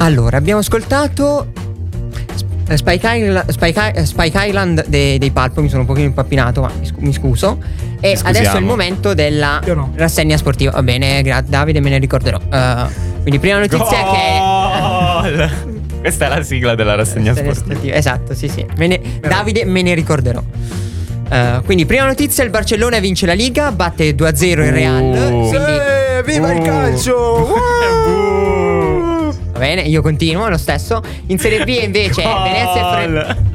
Allora, abbiamo ascoltato Spike Island dei Pulp. Mi sono un pochino impappinato, ma mi scuso. E adesso è il momento della rassegna sportiva. Va bene, Davide, me ne ricorderò. Quindi prima notizia che questa è la sigla della rassegna sportiva. Esatto, sì. Davide, me ne ricorderò. Quindi prima notizia, il Barcellona vince la Liga, batte 2-0 il Real. Quindi viva il calcio! Va bene, io continuo lo stesso. In Serie B invece Venezia e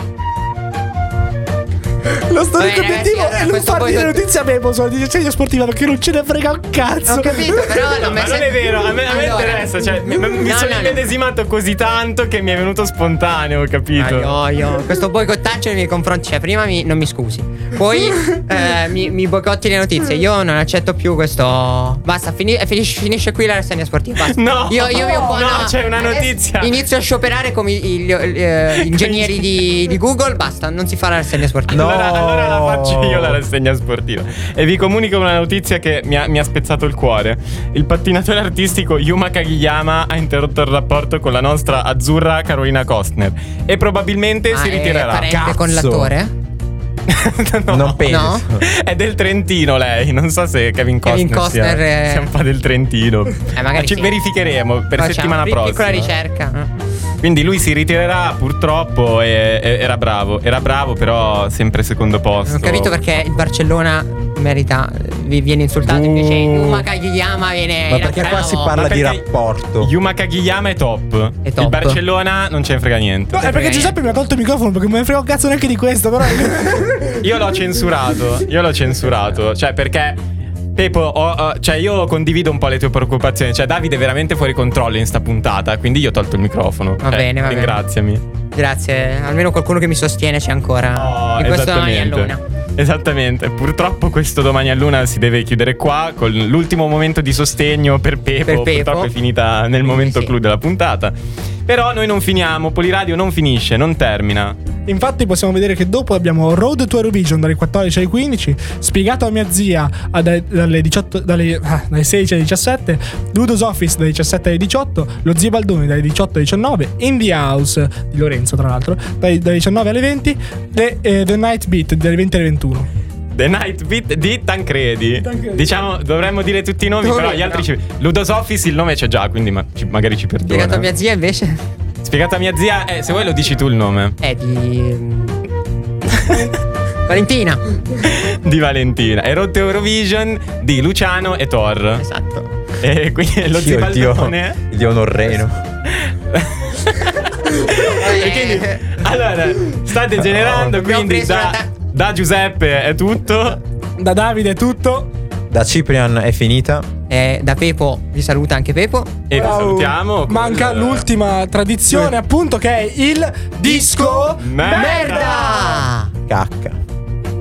lo storico obiettivo è non far dire notizia Memo sulla rassegna sportiva, perché non ce ne frega un cazzo. Ho capito, però non è vero, a me interessa. Cioè, mi sono immedesimato così tanto che mi è venuto spontaneo, capito? Io questo boicottaggio nei miei confronti. Cioè, prima non mi scusi, poi mi boicotti le notizie. Io non accetto più questo. Basta, finisce qui la rassegna sportiva. Basta. No, c'è una notizia. Inizio a scioperare come gli ingegneri di Google. Basta, non si fa la rassegna sportiva. Allora la faccio io la rassegna sportiva. E vi comunico una notizia che mi ha spezzato il cuore. Il pattinatore artistico Yuma Kagiyama ha interrotto il rapporto con la nostra azzurra Carolina Costner e probabilmente si ritirerà. È parente con l'attore? No, non penso. No? È del Trentino lei. Non so se Kevin Costner sia un po' del Trentino. Magari ci verificheremo per settimana prossima. Piccola ricerca. Quindi lui si ritirerà purtroppo. Era bravo, però sempre secondo posto. Non ho capito perché il Barcellona merita, viene insultato, invece Yuma Kagiyama viene. Ma perché qua si parla di rapporto? Yuma Kagiyama è top. Il Barcellona non ce ne frega niente. No, è perché Giuseppe mi ha tolto il microfono, perché non me ne frega un cazzo neanche di questo. Però Io l'ho censurato. Cioè, perché Pepo, cioè io condivido un po' le tue preoccupazioni. Cioè, Davide è veramente fuori controllo in sta puntata, quindi io ho tolto il microfono. Va bene. Ringraziami. Grazie, almeno qualcuno che mi sostiene c'è ancora in questo Domani a Luna. Esattamente. Purtroppo questo Domani a Luna si deve chiudere qua con l'ultimo momento di sostegno per Pepo. Purtroppo è finita nel momento clou della puntata. Però noi non finiamo, Poliradio non finisce, non termina. Infatti possiamo vedere che dopo abbiamo Road to Eurovision dalle 14 alle 15, Spiegato a mia zia dalle 16 alle 17, Ludo's Office dalle 17 alle 18, Lo zio Baldoni dalle 18 alle 19, In the House di Lorenzo tra l'altro dalle 19 alle 20 e The Night Beat dalle 20 alle 21. The Night Beat di Tancredi. Diciamo, dovremmo dire tutti i nomi, però gli altri Ludo's Office il nome c'è già, quindi magari ci perdona. Spiegato a mia zia invece? Spiegato a mia zia, se vuoi lo dici tu il nome. Di Valentina. Di Valentina. E Road to Eurovision di Luciano e Thor. Esatto. E quindi lo zio Baldone. Il dio Norreno. E quindi, allora, sta degenerando, quindi da Giuseppe è tutto. Da Davide è tutto. Da Ciprian è finita. Da Pepo vi saluta anche Pepo. E vi salutiamo. Manca l'ultima tradizione, appunto, che è il Disco Merda! Cacca.